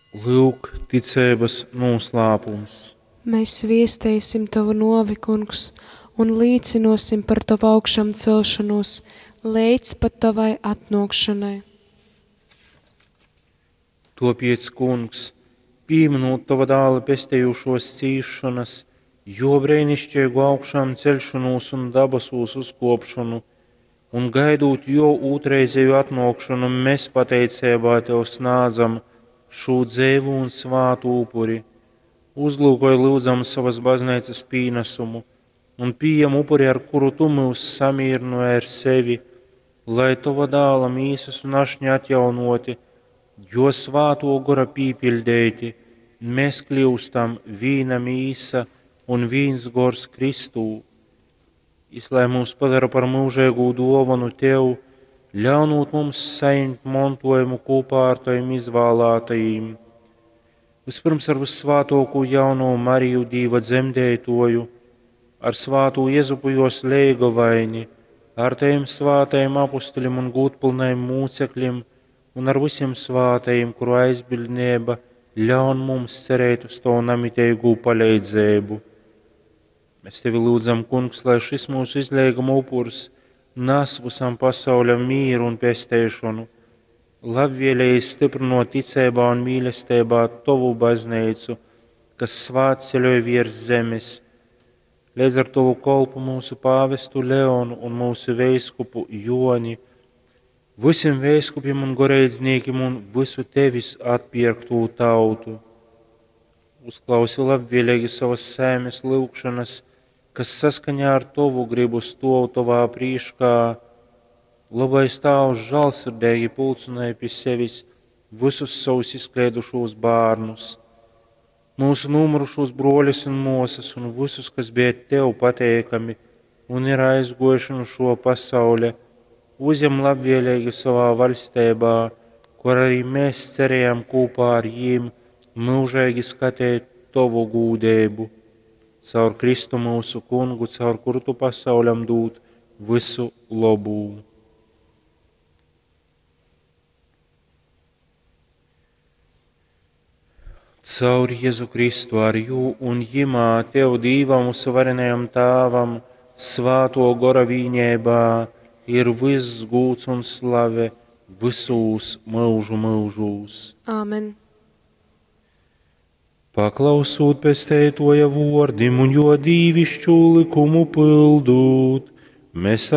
Lūk, ticības noslēpums. Mēs viestēsim tavu novi, kungs, un līdzinosim par tavu augšām celšanos, līdz pat tavai atnākšanai. Tāpēc, kungs, pieminot tava dēla pestējušos cīšanas, jo brīnišķīgu augšām celšanos un dabasūs uzkopšanu, un gaidot jo otrreizēju atnākšanu, mēs pateicībā tev snādzam šo dzēvu un svātu upuri. Uzlūkoj lūdzam savas baznīcas pīnesumu un pieejam upuri, ar kuru tu mūs samierinoji ar sevi, lai tava dēla mīsas un ašņi atjaunoti, jo svāto gora pīpildēti, mēs kļūstam vīna mīsa un vīns gors Kristū. Lai mūs padara par mūžēgu dāvanu tev, ļaunot mums saņemt mantojumu kopā ar taviem izvēlētajiem. Vispirms ar vissvātāko jauno Mariju Dieva dzemdētoju, ar svāto Jēzupujos leiga vaini, ar tiem svātajiem apustuļiem un gūtpilniem mūcekļiem un ar visiem svātajiem, kuru aizbildnieba ļaun mums cerēt uz to namitēju palīdzību. Mēs tevi lūdzam, kungs, lai šis mūsu izlieguma upurs nes visam pasauļam mīru un pestēšanu, labvēlēji stiprinot ticībā un mīlestībā tavu baznīcu, kas svētceļoja virs zemes. Līdz ar tavu kolpu mūsu pāvestu Leonu un mūsu veiskupu Joni, visiem veiskupiem un gorēdzniekiem un visu tevis atpirktu tautu. Uzklausi labvēlīgi savas sēmes lūgšanas, kas saskaņā ar tavu gribu stāv tavā prīškā, labais Tēvs žēlsirdīgi pulcināja pie sevis visus savus izkliedušos bērnus, mūsu nomirušos broļus un māsas un visus, kas bija tev pateikami un ir aizgojuši no šo pasauli, uzņem labvēlīgi savā valstībā, kur arī mēs cerējam kopā ar viņiem mūžīgi skatīt tavu gūdību. Caur Kristu mūsu kungu, caur kuru tu pasaulam dūt visu labu. Caur Jēzu Kristu ar jū un jimā tev Dīvam suverenajam Tēvam, svāto gora vīņībā, ir viss gūts un slave visos mūžu mūžos. Āmen. Paklausot pestētoja vārdim un jo dīvišķu likumu pildūt, mēs